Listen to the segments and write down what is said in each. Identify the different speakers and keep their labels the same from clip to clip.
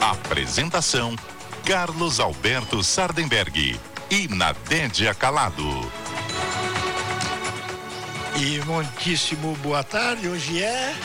Speaker 1: Apresentação: Carlos Alberto Sardenberg e Nadédia Calado.
Speaker 2: E muitíssimo boa tarde, hoje é...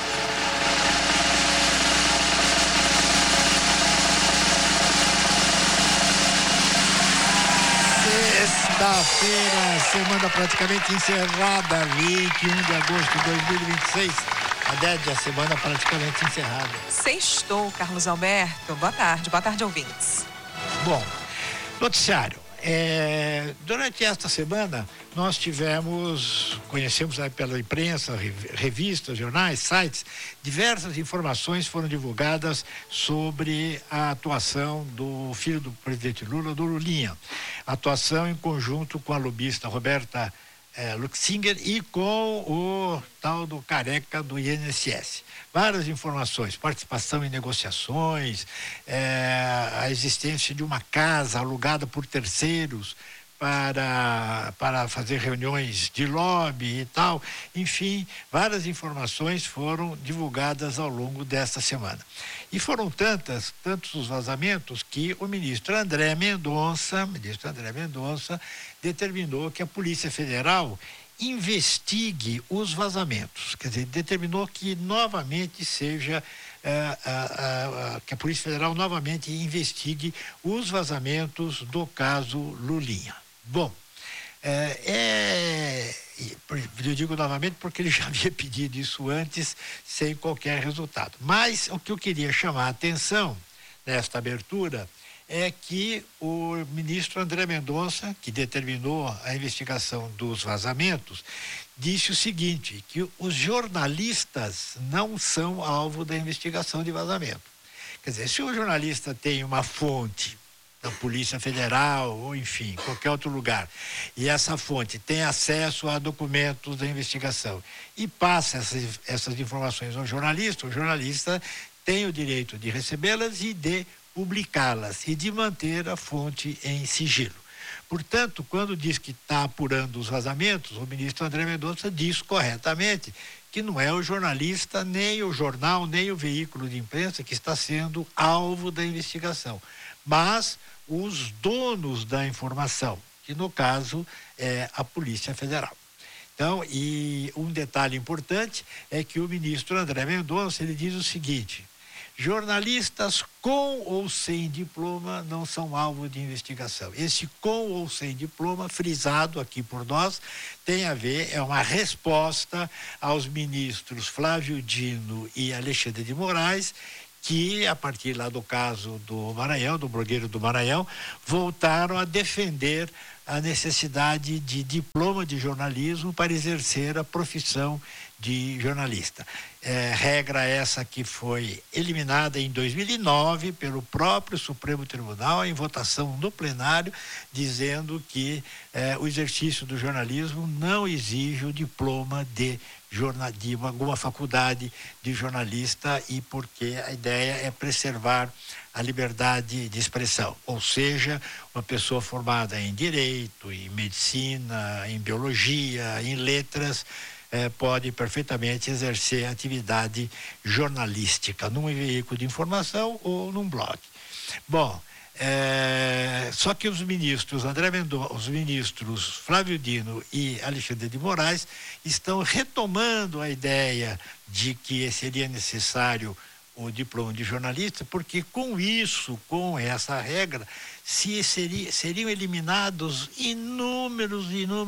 Speaker 2: sexta-feira, semana praticamente encerrada, 21 de agosto de 2026. Nadédia, semana praticamente encerrada.
Speaker 3: Sextou, Carlos Alberto. Boa tarde, ouvintes.
Speaker 2: Bom, noticiário. Durante esta semana, nós conhecemos aí pela imprensa, revistas, jornais, sites, diversas informações foram divulgadas sobre a atuação do filho do presidente Lula, do Lulinha. Atuação em conjunto com a lobista Roberta Luxinger e com o tal do careca do INSS. Várias informações, participação em negociações, a existência de uma casa alugada por terceiros para fazer reuniões de lobby e tal. Enfim, várias informações foram divulgadas ao longo desta semana. E foram tantos os vazamentos que o ministro André Mendonça determinou que a Polícia Federal investigue os vazamentos. Quer dizer, determinou que novamente que a Polícia Federal novamente investigue os vazamentos do caso Lulinha. Bom, eu digo novamente porque ele já havia pedido isso antes, sem qualquer resultado. Mas o que eu queria chamar a atenção nesta abertura é que o ministro André Mendonça, que determinou a investigação dos vazamentos, disse o seguinte, que os jornalistas não são alvo da investigação de vazamento. Quer dizer, se o jornalista tem uma fonte da Polícia Federal, ou enfim, qualquer outro lugar, e essa fonte tem acesso a documentos da investigação e passa essas informações ao jornalista, o jornalista tem o direito de recebê-las e de publicá-las e de manter a fonte em sigilo. Portanto, quando diz que está apurando os vazamentos, o ministro André Mendonça diz corretamente que não é o jornalista, nem o jornal, nem o veículo de imprensa que está sendo alvo da investigação, mas os donos da informação, que no caso é a Polícia Federal. Então, e um detalhe importante é que o ministro André Mendonça, ele diz o seguinte: jornalistas com ou sem diploma não são alvo de investigação. Esse com ou sem diploma, frisado aqui por nós, tem a ver, é uma resposta aos ministros Flávio Dino e Alexandre de Moraes, que, a partir lá do caso do Maranhão, do blogueiro do Maranhão, voltaram a defender a necessidade de diploma de jornalismo para exercer a profissão de jornalista. Regra essa que foi eliminada em 2009 pelo próprio Supremo Tribunal em votação no plenário, dizendo que o exercício do jornalismo não exige o diploma de alguma faculdade de jornalista, e porque a ideia é preservar a liberdade de expressão, ou seja, uma pessoa formada em direito, em medicina, em biologia, em letras, pode perfeitamente exercer tlatividade jornalística num veículo de informação ou num blog. Bom, só que os ministros André Mendonça, os ministros Flávio Dino e Alexandre de Moraes estão retomando a ideia de que seria necessário o diploma de jornalista, porque com essa regra, seriam eliminados inúmeros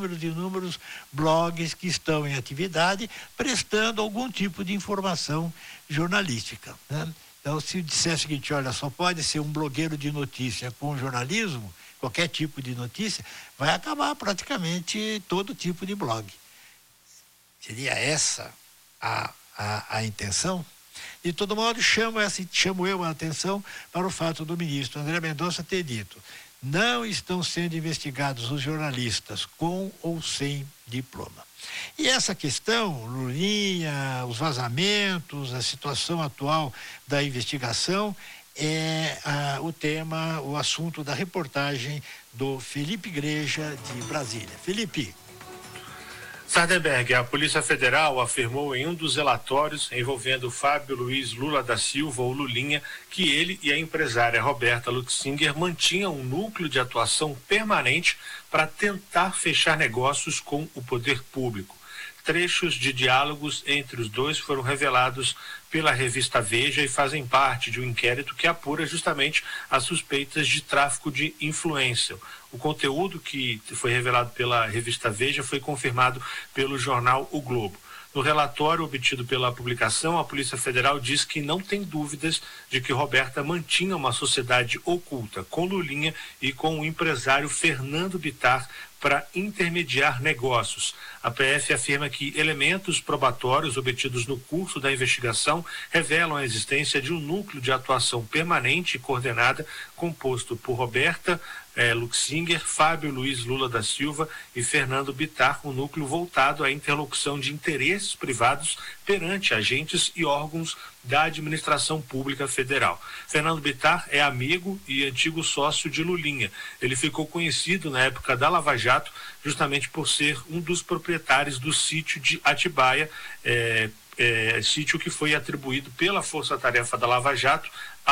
Speaker 2: blogs que estão em atividade, prestando algum tipo de informação jornalística, né? Então, se disser o seguinte, olha, só pode ser um blogueiro de notícia com jornalismo, qualquer tipo de notícia, vai acabar praticamente todo tipo de blog. Seria essa a intenção? De todo modo, chamo eu a atenção para o fato do ministro André Mendonça ter dito: não estão sendo investigados os jornalistas com ou sem diploma. E essa questão, Lulinha, os vazamentos, a situação atual da investigação, é o assunto da reportagem do Felipe Igreja de Brasília. Felipe.
Speaker 4: Sardenberg, a Polícia Federal afirmou em um dos relatórios envolvendo Fábio Luiz Lula da Silva, ou Lulinha, que ele e a empresária Roberta Luxinger mantinham um núcleo de atuação permanente para tentar fechar negócios com o poder público. Trechos de diálogos entre os dois foram revelados pela revista Veja e fazem parte de um inquérito que apura justamente as suspeitas de tráfico de influência. O conteúdo que foi revelado pela revista Veja foi confirmado pelo jornal O Globo. No relatório obtido pela publicação, a Polícia Federal diz que não tem dúvidas de que Roberta mantinha uma sociedade oculta com Lulinha e com o empresário Fernando Bittar para intermediar negócios. A PF afirma que elementos probatórios obtidos no curso da investigação revelam a existência de um núcleo de atuação permanente e coordenada composto por Roberta Luxinger, Fábio Luiz Lula da Silva e Fernando Bittar, um núcleo voltado à interlocução de interesses privados perante agentes e órgãos da administração pública federal. Fernando Bittar é amigo e antigo sócio de Lulinha. Ele ficou conhecido na época da Lava Jato justamente por ser um dos proprietários do sítio de Atibaia, sítio que foi atribuído pela Força Tarefa da Lava Jato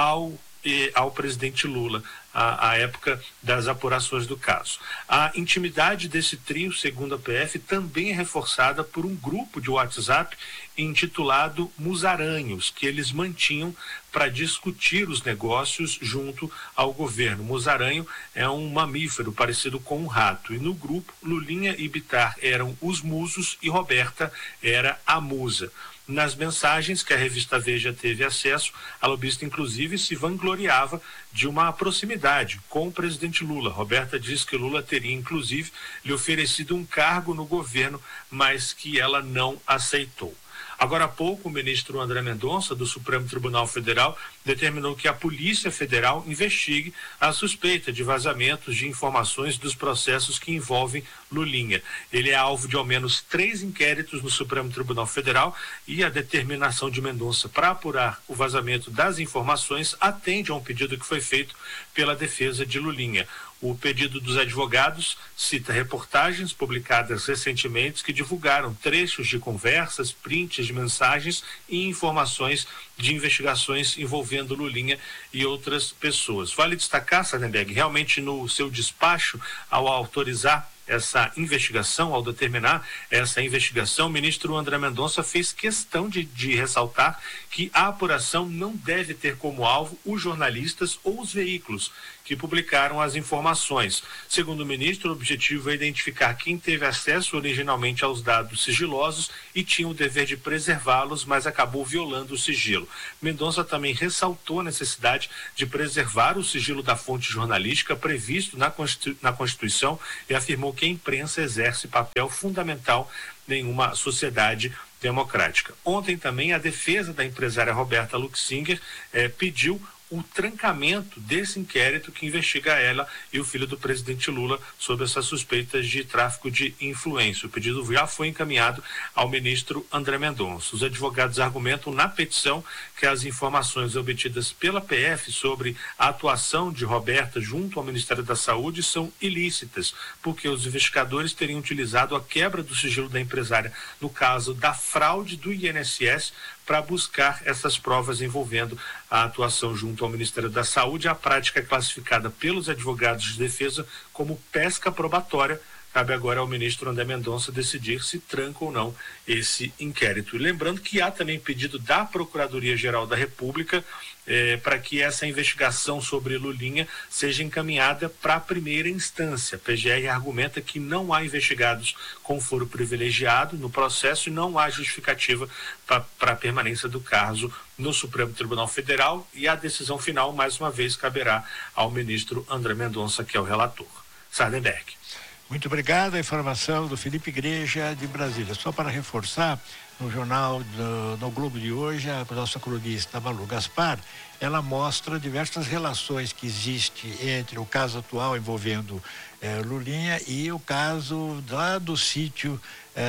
Speaker 4: ao presidente Lula, à época das apurações do caso. A intimidade desse trio, segundo a PF, também é reforçada por um grupo de WhatsApp intitulado Musaranhos, que eles mantinham para discutir os negócios junto ao governo. Musaranho é um mamífero parecido com um rato, e no grupo Lulinha e Bittar eram os musos e Roberta era a musa. Nas mensagens que a revista Veja teve acesso, a lobista inclusive se vangloriava de uma proximidade com o presidente Lula. Roberta diz que Lula teria inclusive lhe oferecido um cargo no governo, mas que ela não aceitou. Agora há pouco, o ministro André Mendonça, do Supremo Tribunal Federal, determinou que a Polícia Federal investigue a suspeita de vazamentos de informações dos processos que envolvem Lulinha. Ele é alvo de ao menos 3 inquéritos no Supremo Tribunal Federal e a determinação de Mendonça para apurar o vazamento das informações atende a um pedido que foi feito pela defesa de Lulinha. O pedido dos advogados cita reportagens publicadas recentemente que divulgaram trechos de conversas, prints de mensagens e informações de investigações envolvendo Lulinha e outras pessoas. Vale destacar, Sardenberg, realmente no seu despacho, ao autorizar essa investigação, ao determinar essa investigação, o ministro André Mendonça fez questão de ressaltar que a apuração não deve ter como alvo os jornalistas ou os veículos que publicaram as informações. Segundo o ministro, o objetivo é identificar quem teve acesso originalmente aos dados sigilosos e tinha o dever de preservá-los, mas acabou violando o sigilo. Mendonça também ressaltou a necessidade de preservar o sigilo da fonte jornalística previsto na Constituição e afirmou que a imprensa exerce papel fundamental em uma sociedade democrática. Ontem também a defesa da empresária Roberta Luxinger pediu o trancamento desse inquérito que investiga ela e o filho do presidente Lula sobre essas suspeitas de tráfico de influência. O pedido já foi encaminhado ao ministro André Mendonça. Os advogados argumentam na petição que as informações obtidas pela PF sobre a atuação de Roberta junto ao Ministério da Saúde são ilícitas, porque os investigadores teriam utilizado a quebra do sigilo da empresária no caso da fraude do INSS para buscar essas provas envolvendo a atuação junto ao Ministério da Saúde. A prática é classificada pelos advogados de defesa como pesca probatória. Cabe agora ao ministro André Mendonça decidir se tranca ou não esse inquérito. E lembrando que há também pedido da Procuradoria-Geral da República para que essa investigação sobre Lulinha seja encaminhada para a primeira instância. A PGR argumenta que não há investigados com foro privilegiado no processo e não há justificativa para a permanência do caso no Supremo Tribunal Federal, e a decisão final, mais uma vez, caberá ao ministro André Mendonça, que é o relator. Sardenberg.
Speaker 2: Muito obrigado. A informação do Felipe Igreja de Brasília. Só para reforçar, no jornal no Globo de hoje, a nossa colunista Malu Gaspar, ela mostra diversas relações que existem entre o caso atual envolvendo Lulinha e o caso do sítio,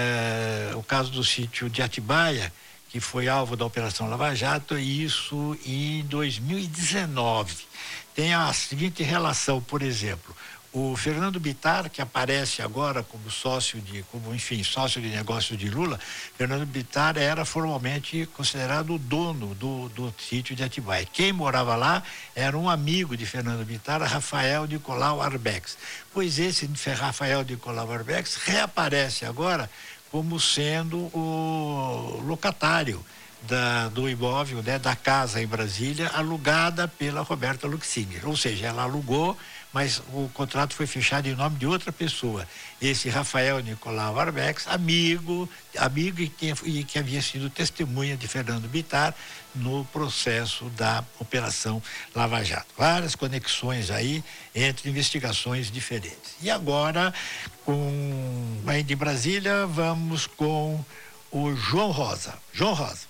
Speaker 2: de Atibaia, que foi alvo da Operação Lava Jato, e isso em 2019. Tem a seguinte relação, por exemplo: O Fernando Bittar, que aparece agora como sócio de negócio de Lula, Fernando Bittar era formalmente considerado o dono do sítio de Atibaia. Quem morava lá era um amigo de Fernando Bittar, Rafael Nicolau Arbex. Pois esse Rafael Nicolau Arbex reaparece agora como sendo o locatário do imóvel, né, da casa em Brasília, alugada pela Roberta Luxinger. Ou seja, ela alugou, mas o contrato foi fechado em nome de outra pessoa. Esse Rafael Nicolau Arbex, amigo e que havia sido testemunha de Fernando Bittar no processo da Operação Lava Jato. Várias conexões aí entre investigações diferentes. E agora, ainda em Brasília, vamos com o João Rosa. João Rosa.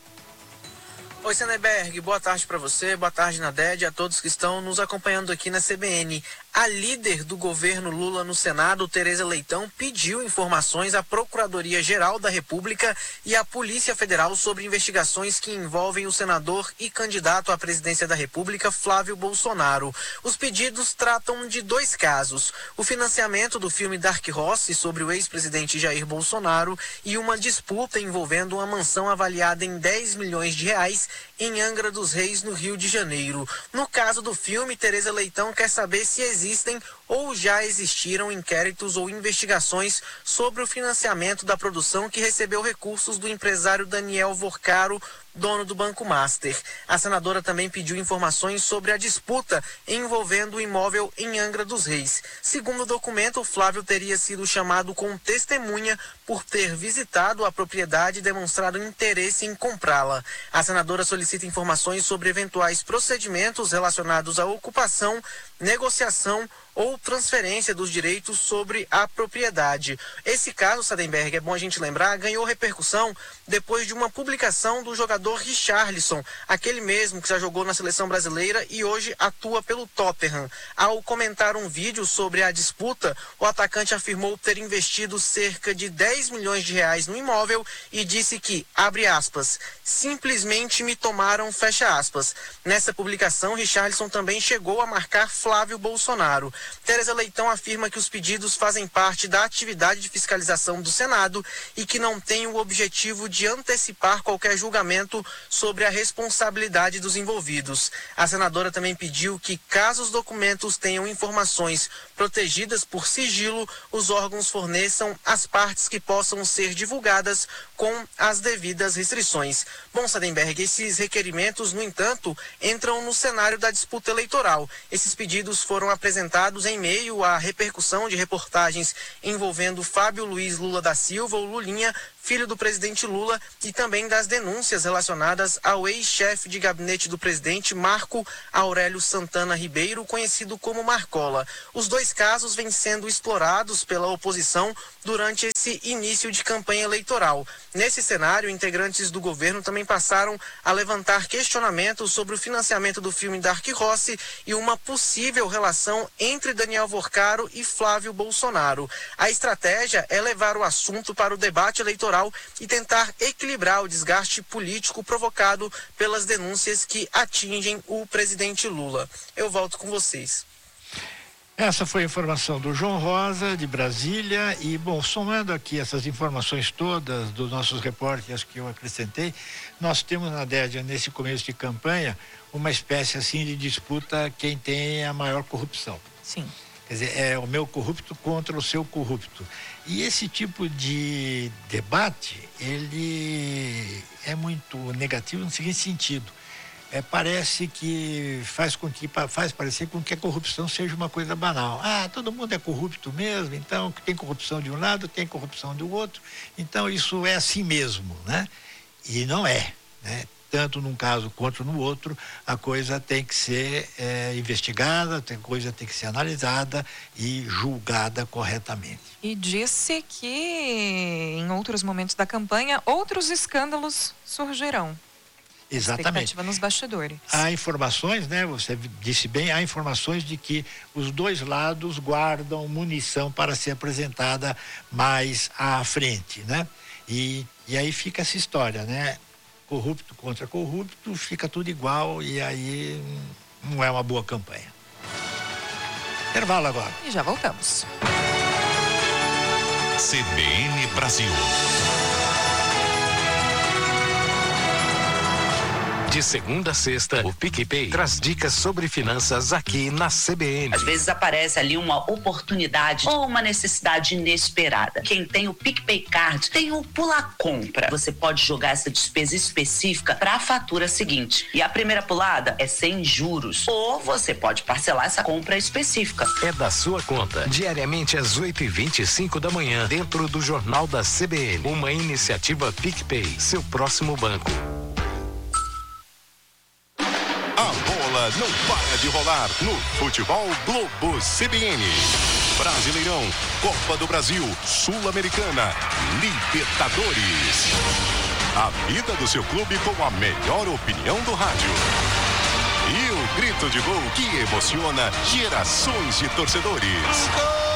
Speaker 5: Oi, Sardenberg, boa tarde para você, boa tarde, Nadege, a todos que estão nos acompanhando aqui na CBN. A líder do governo Lula no Senado, Tereza Leitão, pediu informações à Procuradoria-Geral da República e à Polícia Federal sobre investigações que envolvem o senador e candidato à presidência da República, Flávio Bolsonaro. Os pedidos tratam de 2 casos: o financiamento do filme Dark Horse sobre o ex-presidente Jair Bolsonaro e uma disputa envolvendo uma mansão avaliada em 10 milhões de reais em Angra dos Reis, no Rio de Janeiro. No caso do filme, Tereza Leitão quer saber se existem ou já existiram inquéritos ou investigações sobre o financiamento da produção que recebeu recursos do empresário Daniel Vorcaro, dono do Banco Master. A senadora também pediu informações sobre a disputa envolvendo o imóvel em Angra dos Reis. Segundo o documento, Flávio teria sido chamado como testemunha por ter visitado a propriedade e demonstrado interesse em comprá-la. A senadora solicita informações sobre eventuais procedimentos relacionados à ocupação, negociação ou transferência dos direitos sobre a propriedade. Esse caso, Sardenberg, é bom a gente lembrar, ganhou repercussão depois de uma publicação do jogador Richarlison, aquele mesmo que já jogou na seleção brasileira e hoje atua pelo Tottenham. Ao comentar um vídeo sobre a disputa, o atacante afirmou ter investido cerca de 10 milhões de reais no imóvel e disse que, abre aspas, simplesmente me tomaram, fecha aspas. Nessa publicação, Richarlison também chegou a marcar Flávio Bolsonaro. Tereza Leitão afirma que os pedidos fazem parte da atividade de fiscalização do Senado e que não tem o objetivo de antecipar qualquer julgamento sobre a responsabilidade dos envolvidos. A senadora também pediu que, caso os documentos tenham informações protegidas por sigilo, os órgãos forneçam as partes que possam ser divulgadas com as devidas restrições. Bom, Sardenberg, esses requerimentos, no entanto, entram no cenário da disputa eleitoral. Esses pedidos foram apresentados em meio à repercussão de reportagens envolvendo Fábio Luiz Lula da Silva, o Lulinha, filho do presidente Lula, e também das denúncias relacionadas ao ex-chefe de gabinete do presidente, Marco Aurélio Santana Ribeiro, conhecido como Marcola. Os 2 casos vêm sendo explorados pela oposição durante esse início de campanha eleitoral. Nesse cenário, integrantes do governo também passaram a levantar questionamentos sobre o financiamento do filme Dark Horse e uma possível relação entre Daniel Vorcaro e Flávio Bolsonaro. A estratégia é levar o assunto para o debate eleitoral e tentar equilibrar o desgaste político provocado pelas denúncias que atingem o presidente Lula. Eu volto com vocês.
Speaker 2: Essa foi a informação do João Rosa, de Brasília. E, bom, somando aqui essas informações todas dos nossos repórteres que eu acrescentei, nós temos na DERJ, nesse começo de campanha, uma espécie assim de disputa quem tem a maior corrupção.
Speaker 3: Sim.
Speaker 2: Quer dizer, é o meu corrupto contra o seu corrupto. E esse tipo de debate, ele é muito negativo no seguinte sentido. Parece que faz parecer com que a corrupção seja uma coisa banal. Todo mundo é corrupto mesmo, então tem corrupção de um lado, tem corrupção do outro, então isso é assim mesmo, né? E não é, né? Tanto num caso quanto no outro, a coisa tem que ser investigada, a coisa tem que ser analisada e julgada corretamente.
Speaker 3: E disse que em outros momentos da campanha, outros escândalos surgirão.
Speaker 2: Exatamente.
Speaker 3: Expectativa nos bastidores.
Speaker 2: Há informações, né? Você disse bem, há informações de que os 2 lados guardam munição para ser apresentada mais à frente, né? E aí fica essa história, né? Corrupto contra corrupto, fica tudo igual e aí não é uma boa campanha. Intervalo agora.
Speaker 3: E já voltamos.
Speaker 1: CBN Brasil.
Speaker 6: De segunda a sexta, o PicPay traz dicas sobre finanças aqui na CBN.
Speaker 7: Às vezes aparece ali uma oportunidade ou uma necessidade inesperada. Quem tem o PicPay Card tem o Pula Compra. Você pode jogar essa despesa específica para a fatura seguinte. E a primeira pulada é sem juros. Ou você pode parcelar essa compra específica.
Speaker 6: É da sua conta. Diariamente às 8h25 da manhã, dentro do Jornal da CBN. Uma iniciativa PicPay, seu próximo banco.
Speaker 1: A bola não para de rolar no Futebol Globo CBN. Brasileirão, Copa do Brasil, Sul-Americana, Libertadores. A vida do seu clube com a melhor opinião do rádio. E o grito de gol que emociona gerações de torcedores.